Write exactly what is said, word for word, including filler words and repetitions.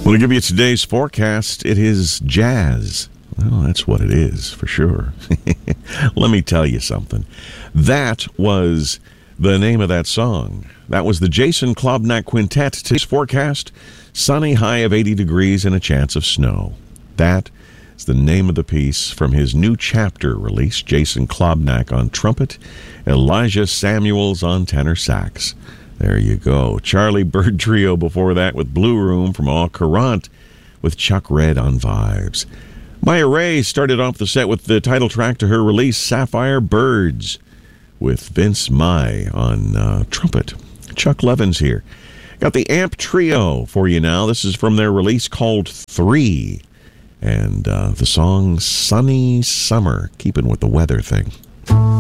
Well, to give you today's forecast, it is jazz. Well, that's what it is, for sure. Let me tell you something. That was the name of that song. That was the Jason Klobnak Quintet. Today's forecast, sunny, high of eighty degrees and a chance of snow. That is the name of the piece from his new chapter release, Jason Klobnak on trumpet, Elijah Samuels on tenor sax. There you go. Charlie Bird Trio before that with Blue Room from Au Courant with Chuck Red on vibes. Maya Ray started off the set with the title track to her release, Sapphire Birds, with Vince Mai on uh, trumpet. Chuck Levins here. Got the Amp Trio for you now. This is from their release called Three. And uh, the song Sunny Summer, keeping with the weather thing.